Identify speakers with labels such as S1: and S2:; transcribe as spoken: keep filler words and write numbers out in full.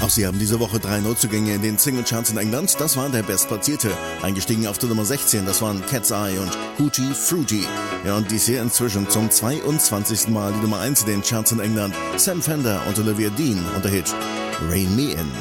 S1: Auch sie haben diese Woche drei Neuzugänge in den Singlecharts in England. Das war der Bestplatzierte. Eingestiegen auf der Nummer sechzehn, das waren Cat's Eye und Hootie Fruity. Ja, und dies hier inzwischen zum zweiundzwanzigsten Mal die Nummer eins in den Charts in England. Sam Fender und Olivia Dean und der Hit Rein Me In.